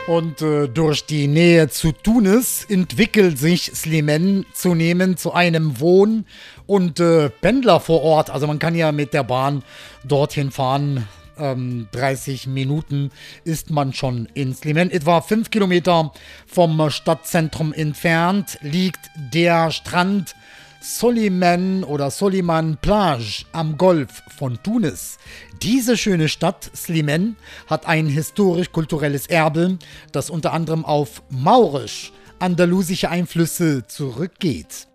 Und durch die Nähe zu Tunis entwickelt sich Slimane zunehmend zu einem Wohn- und Pendlervorort. Also man kann ja mit der Bahn dorthin fahren. 30 Minuten ist man schon in Slimane. Etwa 5 Kilometer vom Stadtzentrum entfernt liegt der Strand Soliman oder Soliman Plage am Golf von Tunis. Diese schöne Stadt Slimane hat ein historisch-kulturelles Erbe, das unter anderem auf maurisch-andalusische Einflüsse zurückgeht.